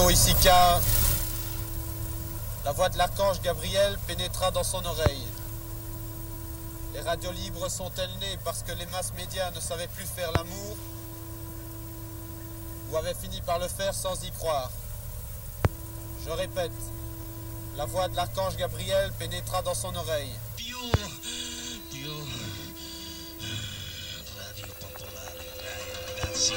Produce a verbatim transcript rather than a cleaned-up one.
Dio ici car la voix de l'archange Gabriel pénétra dans son oreille. Les radios libres sont-elles nées parce que les masses médias ne savaient plus faire l'amour ou avaient fini par le faire sans y croire? Je répète, la voix de l'archange Gabriel pénétra dans son oreille. Dio, Dio.